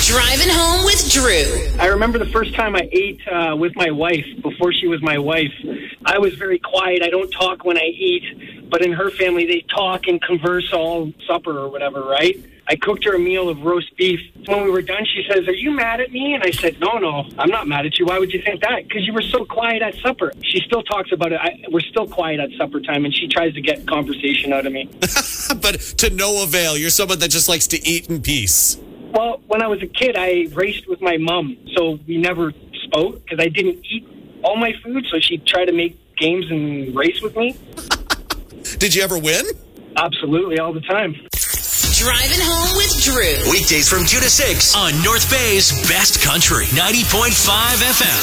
Driving Home with Drew. I remember the first time I ate with my wife, before she was my wife. I was very quiet. I don't talk when I eat. But in her family, they talk and converse all supper or whatever, right? I cooked her a meal of roast beef. When we were done, she says, "Are you mad at me?" And I said, No, I'm not mad at you. Why would you think that? Because you were so quiet at supper. She still talks about it. We're still quiet at supper time, and she tries to get conversation out of me. But to no avail. You're someone that just likes to eat in peace. Well, when I was a kid, I raced with my mom, so we never spoke because I didn't eat all my food, so she'd try to make games and race with me. Did you ever win? Absolutely, all the time. Driving Home with Drew. Weekdays from 2 to 6 on North Bay's Best Country 90.5 FM.